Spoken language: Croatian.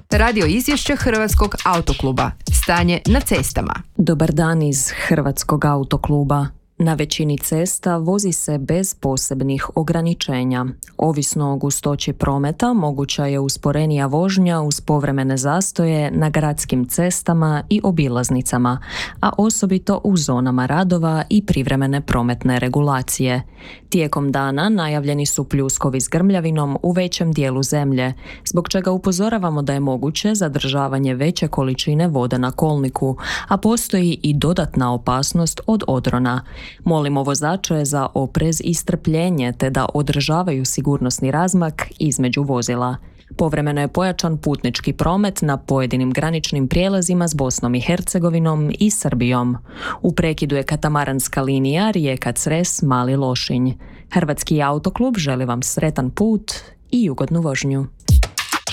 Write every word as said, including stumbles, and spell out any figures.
Radio izvješće Hrvatskog autokluba. Stanje na cestama. Dobar dan iz Hrvatskog autokluba. Na većini cesta vozi se bez posebnih ograničenja. Ovisno o gustoći prometa, moguća je usporenija vožnja uz povremene zastoje na gradskim cestama i obilaznicama, a osobito u zonama radova i privremene prometne regulacije. Tijekom dana najavljeni su pljuskovi s grmljavinom u većem dijelu zemlje, zbog čega upozoravamo da je moguće zadržavanje veće količine vode na kolniku, a postoji i dodatna opasnost od odrona. Molimo vozače za oprez i strpljenje te da održavaju sigurnosni razmak između vozila. Povremeno je pojačan putnički promet na pojedinim graničnim prijelazima s Bosnom i Hercegovinom i Srbijom. U prekidu je katamaranska linija Rijeka-Cres-Mali Lošinj. Hrvatski autoklub želi vam sretan put i ugodnu vožnju.